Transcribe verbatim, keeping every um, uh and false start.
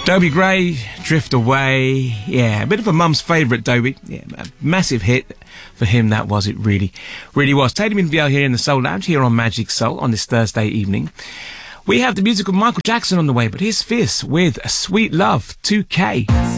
Dobie Gray, Drift Away. Yeah, a bit of a mum's favourite, Dobie. Yeah, a massive hit for him, that was. It really, really was. Taylor Minviel here in the Soul Lounge, here on Magic Soul on this Thursday evening. We have the music of Michael Jackson on the way, but here's Fierce with Sweet Love two K.